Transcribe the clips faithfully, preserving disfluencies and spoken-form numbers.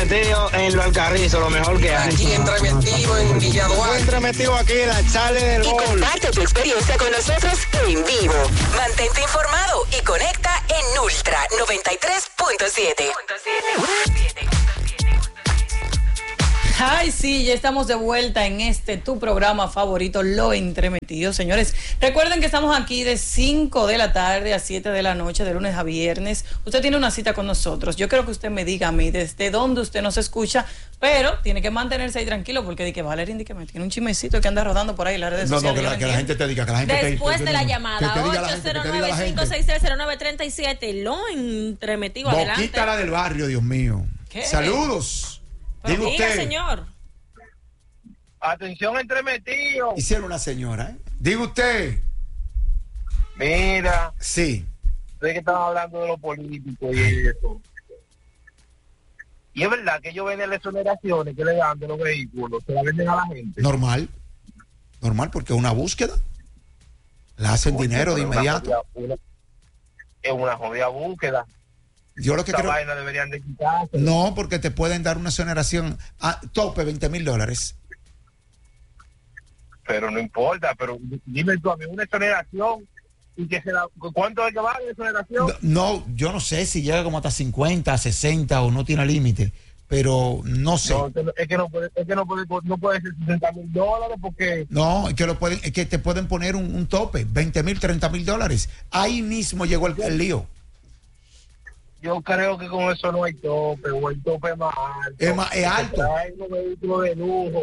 entremetido en lo Alcarrizo, lo mejor que hay. Aquí entremetido en Villa Duarte. Entremetido aquí, la Chale del Y Gol. comparte tu experiencia con nosotros en vivo. Mantente informado y conecta en Ultra noventa y tres punto siete. Ay, sí, ya estamos de vuelta en este, tu programa favorito, Lo Entremetido. Señores, recuerden que estamos aquí de cinco de la tarde a siete de la noche, de lunes a viernes. Usted tiene una cita con nosotros. Yo creo que usted me diga a mí desde dónde usted nos escucha, pero tiene que mantenerse ahí tranquilo, porque di que Valerín, di que me tiene un chismecito que anda rodando por ahí en las redes No, no, sociales. que la, que la gente te diga, que la gente te Después te, de te, la te, llamada, que te diga la gente, que ocho cero te diga nueve, la cinco gente. seis tres, cero nueve tres siete, Lo Entremetido, adelante. Boquita la del barrio, Dios mío. ¿Qué? Saludos. Pero Diga diga, usted. señor. Atención, entremetido. Hicieron una señora, ¿eh? Diga usted. Mira, Sí. sé que estaban hablando de lo político y eso. Y es verdad que ellos venden las exoneraciones que le dan de los vehículos, se la venden a la gente. Normal. Normal, porque es una búsqueda. La hacen Oye, dinero de pero una inmediato. jodida- una- es una jodida búsqueda. Yo lo que Esa creo. vaina deberían de quitarse. No, porque te pueden dar una exoneración a tope veinte mil dólares. Pero no importa, pero dime tú a mí, una exoneración y que se la... ¿Cuánto es que vale la exoneración? No, yo no sé si llega como hasta cincuenta, sesenta o no tiene límite, pero no sé. No, es que no puede, es que no puede, no puede ser sesenta mil dólares porque... No, es que, lo pueden, es que te pueden poner un, un tope, veinte mil, treinta mil dólares. Ahí mismo llegó el, el lío. Yo creo que con eso no hay tope, o el tope es más alto. Es más- es alto. Hay unos vehículos de lujo.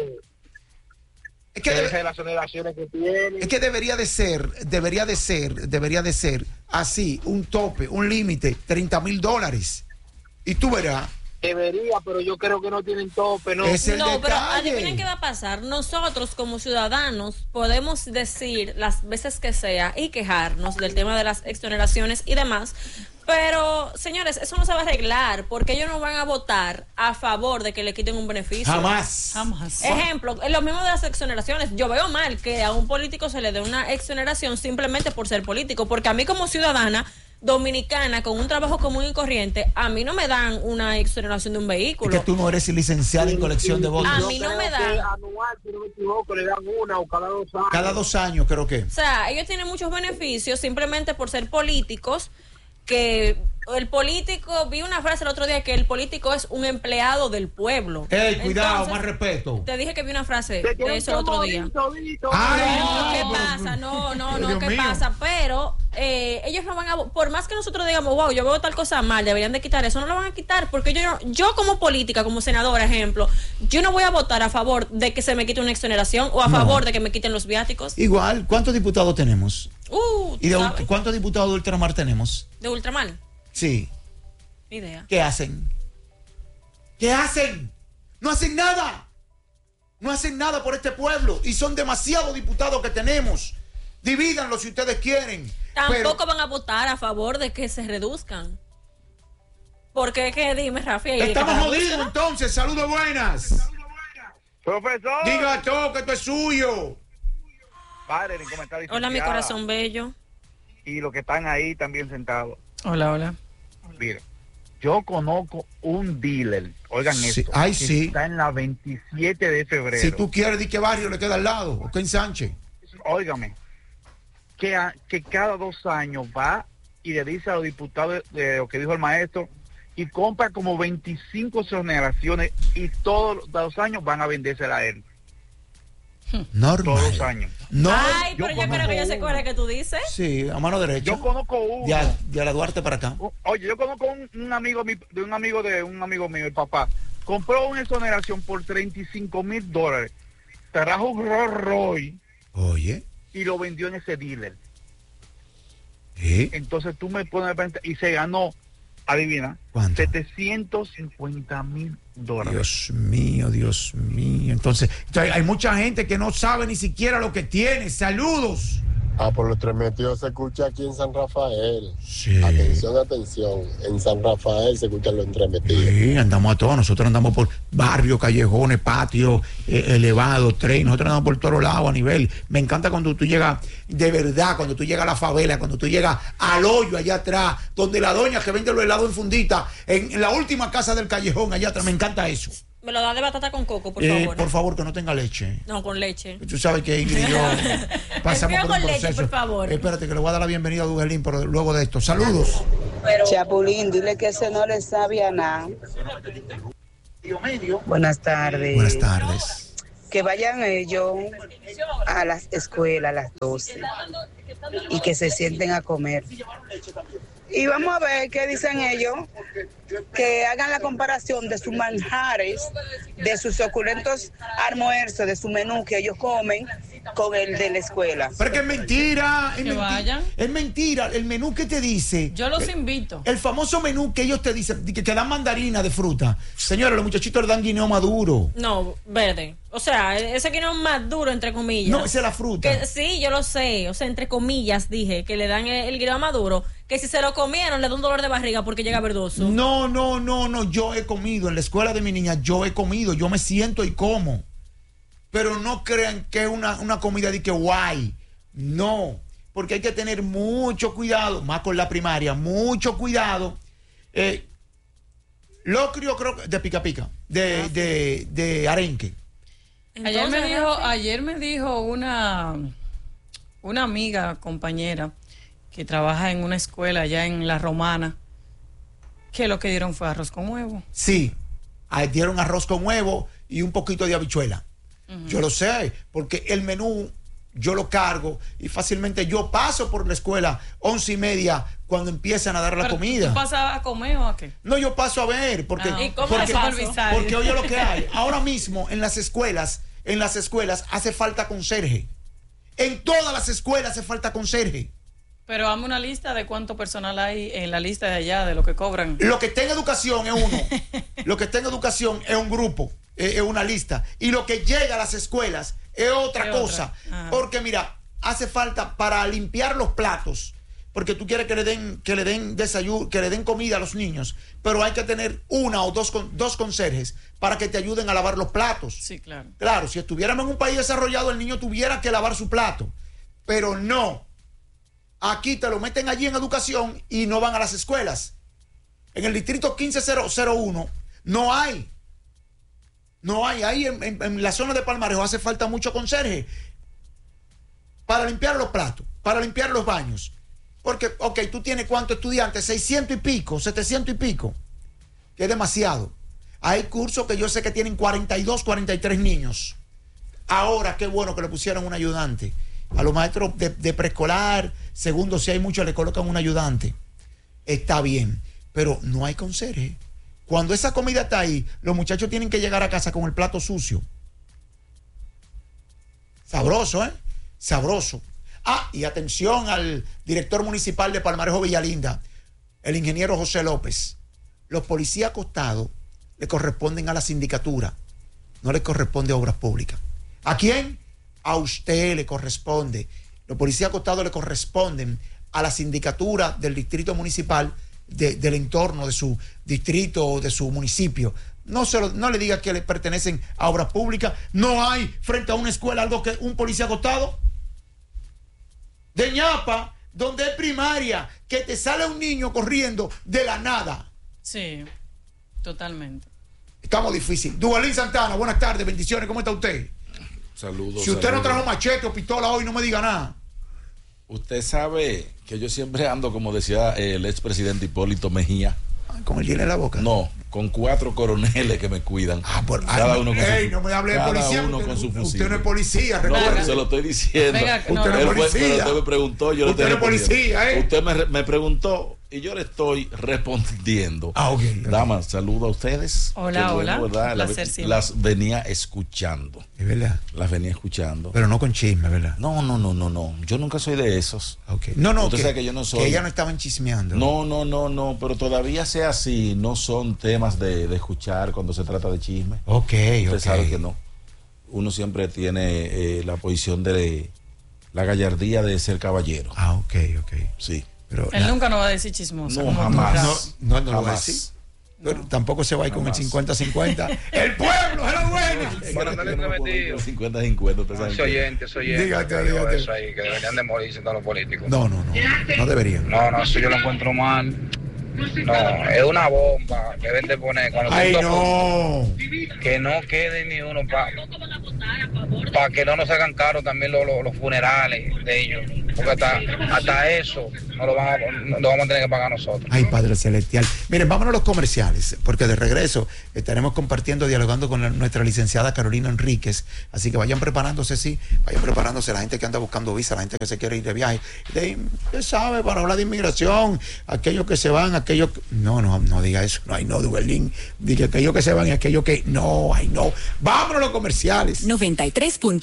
Es que, Que debe- esa es las exoneraciones que tienen. es que debería de ser, debería de ser, debería de ser así, un tope, un límite, treinta mil dólares. Y tú verás. Debería, pero yo creo que no tienen tope, ¿no? Es el No, pero detalle. adivinen qué va a pasar. Nosotros como ciudadanos podemos decir las veces que sea y quejarnos del tema de las exoneraciones y demás, pero señores, eso no se va a arreglar porque ellos no van a votar a favor de que le quiten un beneficio. Jamás. Jamás. Ejemplo, es lo mismo de las exoneraciones. Yo veo mal que a un político se le dé una exoneración simplemente por ser político, porque a mí como ciudadana dominicana con un trabajo común y corriente, a mí no me dan una exoneración de un Es vehículo. que tú no eres licenciado en colección de votos. A Yo mí no creo me que da. anual, si no me equivoco, le dan una o cada dos años. Cada dos años creo que. O sea, ellos tienen muchos beneficios simplemente por ser políticos, que el político, vi una frase el otro día que el político es un empleado del pueblo. Ey, cuidado, Entonces, más respeto. te dije que vi una frase Se de tienen eso el que otro morir día. toditos. Ay, No, no, ¿qué pero- pasa? No, no, no, Dios ¿qué mío. pasa? Pero eh, ellos no van a, por más que nosotros digamos, wow, yo veo tal cosa mal, deberían de quitar eso, no lo van a quitar, porque yo, no- yo como política, como senadora, ejemplo, yo no voy a votar a favor de que se me quite una exoneración o a No. favor de que me quiten los viáticos. Igual, ¿cuántos diputados tenemos? Uh, ¿Y de, ¿sabes? cuántos diputados de ultramar tenemos? De ultramar, Sí. ni idea. ¿Qué hacen? ¿Qué hacen? No hacen nada. No hacen nada por este pueblo. Y son demasiados diputados que tenemos. Divídanlo si ustedes quieren. Tampoco Pero van a votar a favor de que se reduzcan. Porque que dime, Rafi, ahí es que estamos se jodidos reduzcan. entonces. Saludos buenas. Profesor. Diga todo que esto es suyo. Padre, ¿cómo está, Hola, mi licenciada? corazón bello. Y los que están ahí también sentados. Hola, hola. Mira, yo conozco un dealer, oigan Sí, esto, ay, que sí. está en la veintisiete de febrero. Si tú quieres, di qué barrio le queda al lado. O que en Sánchez. Óigame, que, a- que cada dos años va y le dice a los diputados de lo que dijo el maestro y compra como veinticinco exoneraciones y todos los años van a vendérsela a él. Normal. Todos los años. No. Ay, yo pero yo conozco creo que yo sé uno. cuál es que tú dices. Sí, a mano derecha. Yo conozco uno. Ya, ya la Duarte para acá. Oye, yo conozco un, un amigo mi- de un amigo de un amigo mío, el papá. Compró una exoneración por treinta y cinco mil dólares. Trajo un Rolls Royce Oye. y lo vendió en ese dealer. ¿Eh? Entonces tú me pones a pensar, y se ganó, adivina, ¿Cuánto? setecientos cincuenta mil dólares. Dios mío, Dios mío. Entonces, entonces, hay mucha gente que no sabe ni siquiera lo que tiene. Saludos. Ah, por los tres metidos se escucha aquí en San Rafael. Sí. Atención, atención. En San Rafael se escuchan los entremetidos. Sí, andamos a todos. Nosotros andamos por barrios, callejones, patios, eh, elevados, tren. Nosotros andamos por todos lados a nivel. Me encanta cuando tú llegas, de verdad, cuando tú llegas a la favela, cuando tú llegas al hoyo allá atrás, donde la doña que vende los helados en fundita, en, en la última casa del callejón allá atrás. Me encanta eso. Me lo da de batata con coco, por Eh, favor. por favor, que no tenga leche. No, con leche. Tú sabes que Ingrid y yo pasamos por un con leche, proceso. por favor. Espérate, que le voy a dar la bienvenida a Dugelín, pero luego de esto. Saludos. Chapulín, dile que ese no le sabe a nada. Buenas tardes. Buenas tardes. Que vayan ellos a las escuelas a las doce y que se sienten a comer. Y vamos a ver qué dicen ellos, que hagan la comparación de sus manjares, de sus suculentos almuerzos, de su menú que ellos comen con el de la escuela. Pero que es mentira, es Que mentira, vayan. es mentira. El menú que te dice, Yo los el, invito. el famoso menú que ellos te dicen, que te dan mandarina de fruta. Señores, los muchachitos le dan guineo maduro. No, verde. O sea, ese que no es más duro, entre comillas. No, esa es la fruta. Que, sí, yo lo sé. O sea, entre comillas dije que le dan el, el guineo maduro. Que si se lo comieron le da un dolor de barriga porque llega verdoso. No, no, no, no. Yo he comido en la escuela de mi niña, yo he comido, yo me siento y como. Pero no crean que es una, una comida de que guay. No, porque hay que tener mucho cuidado, más con la primaria, mucho cuidado. Eh, locrio, creo que de pica pica, de, Ah, de, de arenque. Ayer me Entonces, dijo, ¿sí? ayer me dijo una, una amiga, compañera, que trabaja en una escuela allá en La Romana, que lo que dieron fue arroz con huevo. Sí, ahí dieron arroz con huevo y un poquito de habichuela. Uh-huh. Yo lo sé, porque el menú yo lo cargo y fácilmente yo paso por la escuela once y media cuando empiezan a dar la Pero, comida. ¿tú pasas a comer o a qué? No, yo paso a ver, porque, Ah, ¿y cómo porque, le paso? Supervisar. porque oye lo que hay. Ahora mismo en las escuelas, en las escuelas hace falta conserje. En todas las escuelas hace falta conserje. Pero dame una lista de cuánto personal hay en la lista de allá, de lo que cobran. Lo que está en educación es uno. Lo que está en educación es un grupo, es, es una lista. Y lo que llega a las escuelas es otra ¿Qué cosa. otra? Porque mira, hace falta para limpiar los platos, porque tú quieres que le den, que le den desayuno, que le den comida a los niños, pero hay que tener una o dos, dos conserjes para que te ayuden a lavar los platos. Sí, claro. Claro, si estuviéramos en un país desarrollado, el niño tuviera que lavar su plato. Pero no. Aquí te lo meten allí en educación y no van a las escuelas. En el distrito quince cero uno no hay. No hay. Ahí en, en, en la zona de Palmarejo hace falta mucho conserje para limpiar los platos, para limpiar los baños. Porque, ok, tú tienes cuántos estudiantes, seiscientos y pico, setecientos y pico, que es demasiado. Hay cursos que yo sé que tienen cuarenta y dos, cuarenta y tres niños. Ahora, qué bueno que le pusieron un ayudante. A los maestros de, de preescolar, segundo, si hay muchos, le colocan un ayudante. Está bien, pero no hay conserje. Cuando esa comida está ahí, los muchachos tienen que llegar a casa con el plato sucio. Sabroso, ¿eh? Sabroso. Ah, y atención al director municipal de Palmarejo Villalinda, el ingeniero José López. Los policías acostados le corresponden a la sindicatura, no le corresponde a obras públicas. ¿A quién? A usted le corresponde. Los policías acostados le corresponden a la sindicatura del distrito municipal de, del entorno de su distrito o de su municipio. No, se lo, no le diga que le pertenecen a obras públicas. No hay frente a una escuela algo que un policía acostado. De ñapa, donde es primaria, que te sale un niño corriendo de la nada. Sí, totalmente. Estamos difícil. Duvalín Santana, buenas tardes, bendiciones, ¿cómo está usted? Saludos. Si usted saludos. no trajo machete o pistola hoy, no me diga nada. Usted sabe que yo siempre ando, como decía el expresidente Hipólito Mejía. ¿Con el hielo en la boca? No, con cuatro coroneles que me cuidan. Ah, por, cada ay, uno con ey, su, no me hable de cada policía. uno Usted, con su fusil. usted no es policía, No, recuerde. pero se lo estoy diciendo. Venga, usted no, no es Él fue- policía. pero usted me preguntó, yo le Usted estoy no es respondiendo. policía, ¿eh? Usted me, me preguntó y yo le estoy respondiendo. Ah, ok. Damas, saludo a ustedes. Hola, Qué bueno, hola. ¿verdad? Un La- placer siempre. las venía escuchando. Es verdad. Las venía escuchando. Pero no con chisme, ¿verdad? No, no, no, no, no. Yo nunca soy de esos. Okay. No, no, Usted que, sabe que yo no soy. que ella no estaban chismeando. No, no, no, no, pero todavía sea así, no son temas de, de escuchar cuando se trata de chisme. Ok, Usted ok. sabe que no. Uno siempre tiene eh, la posición de, la gallardía de ser caballero. Ah, ok, ok. Sí. Pero Él la, nunca nos va a decir chismoso. No, como jamás. No, no, no lo va a Jamás. decir. Pero tampoco se va a ir con el Jamás. cincuenta cincuenta. ¡El pueblo es lo bueno! Bueno, no le he prometido. cincuenta cincuenta, ustedes saben Soy que- oyente, soy oyente. Dígate, que yo dígate. Eso ahí, que deberían de morirse todos los políticos. No, no, no. No debería. No, no, eso yo lo encuentro mal. No, es una bomba que deben de poner cuando ¡Ay, tú no! tocas, que no quede ni uno para pa que no nos hagan caro también los, los, los funerales de ellos. Porque hasta, hasta eso no lo, van a, no lo vamos a tener que pagar nosotros. Ay, Padre Celestial. Miren, vámonos a los comerciales, porque de regreso estaremos compartiendo, dialogando con la- nuestra licenciada Carolina Enríquez. Así que vayan preparándose, sí, vayan preparándose la gente que anda buscando visa, la gente que se quiere ir de viaje. De, usted sabe, para hablar de inmigración, aquellos que se van, aquellos que... No, no, no diga eso. No, ay, no, Duelín. Diga aquellos que se van y aquellos que... No, ay, no. Vámonos a los comerciales. noventa y tres punto